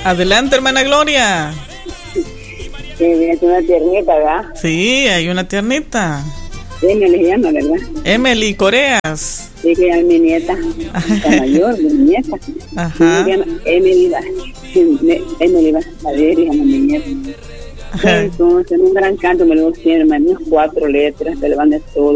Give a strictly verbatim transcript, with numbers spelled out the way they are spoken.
Adelante, hermana Gloria. Sí, es una tiernita, ¿verdad? Sí, hay una tiernita. Emily se llama, ¿verdad? Emily Coreas. Sí, que es mi nieta, la mayor, mi nieta. Ajá. Se llama Emily va. Emily va a ver, hija, mi nieta. Entonces, en un gran canto me lo hicieron, hermano, cuatro letras, se le van de todo.